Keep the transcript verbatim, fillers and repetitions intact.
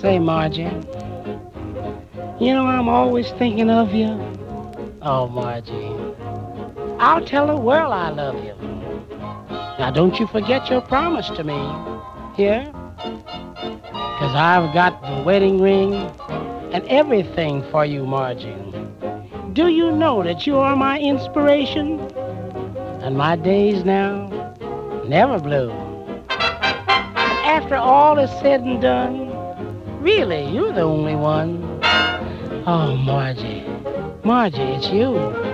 Say, Margie, you know I'm always thinking of you. Oh, Margie, I'll tell the world I love you. Now, don't you forget your promise to me. Here? Because I've got the wedding ring and everything for you, Margie. Do you know that you are my inspiration? And my days now never blue. After all is said and done, really, you're the only one. Oh, Margie, Margie, it's you.